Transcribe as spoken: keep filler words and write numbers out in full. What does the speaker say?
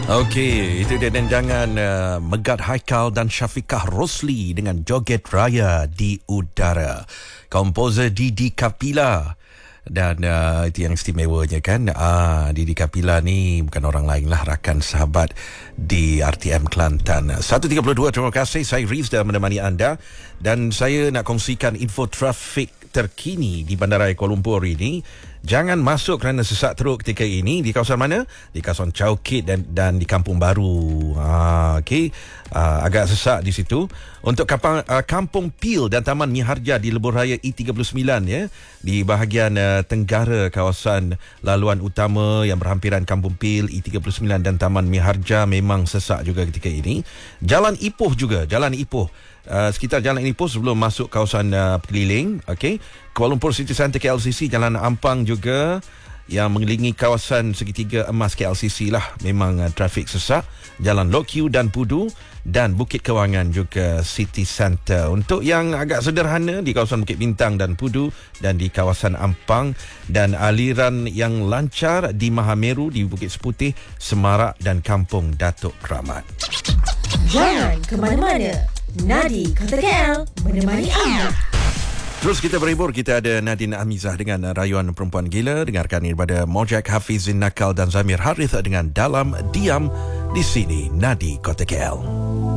Okey, itu dia dendangan uh, Megat Haikal dan Syafiqah Rosli dengan Joget Raya di Udara. Komposer Didi Kapila. Dan uh, itu yang istimewanya kan, ah, Didi Kapila ni bukan orang lain lah, rakan sahabat di R T M Kelantan. satu tiga puluh dua, terima kasih. Saya Riz dah menemani anda. Dan saya nak kongsikan info trafik terkini di Bandaraya Kuala Lumpur ini. Jangan masuk kerana sesak teruk ketika ini. Di kawasan mana? Di kawasan Chowkit dan dan di Kampung Baru. Ha, okey. Uh, agak sesak di situ. Untuk Kampung, uh, Kampung Pil dan Taman Miharja di Lebuhraya E tiga puluh sembilan ya, di bahagian uh, tenggara kawasan laluan utama yang berhampiran Kampung Pil, E tiga puluh sembilan dan Taman Miharja memang sesak juga ketika ini. Jalan Ipoh juga, Jalan Ipoh. Uh, sekitar Jalan Ipoh sebelum masuk kawasan uh, Pekeliling, okey. Kuala Lumpur City Centre K L C C, Jalan Ampang juga yang mengelilingi kawasan segitiga emas K L C C lah, memang uh, trafik sesak. Jalan Lok Q dan Pudu dan Bukit Kewangan juga City Centre. Untuk yang agak sederhana di kawasan Bukit Bintang dan Pudu dan di kawasan Ampang, dan aliran yang lancar di Mahameru, di Bukit Seputih, Semarak dan Kampung Datuk Keramat. Jangan ke mana-mana. Nadi Kota K L menemani anda. Terus kita berhibur, kita ada Nadine Amizah dengan Rayuan Perempuan Gila. Dengarkan ini daripada Mojak Hafizin Nakal dan Zamir Harith dengan Dalam Diam di sini Nadi Kota K L.